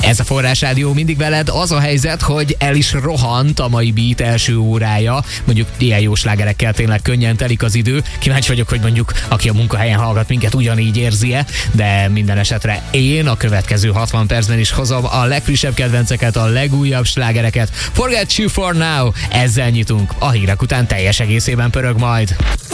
Ez a Forrás Rádió mindig veled. Az a helyzet, hogy el is rohant a mai Beat első órája. Mondjuk ilyen jó slágerekkel tényleg könnyen telik az idő. Kíváncsi vagyok, hogy mondjuk aki a munkahelyen hallgat minket ugyanígy érzi-e, de minden esetre én a következő 60 percben is hozom a legfrissebb kedvenceket, a legújabb slágereket. Forget You For Now, ezzel nyitunk. A hírek után teljes egészében pörög majd.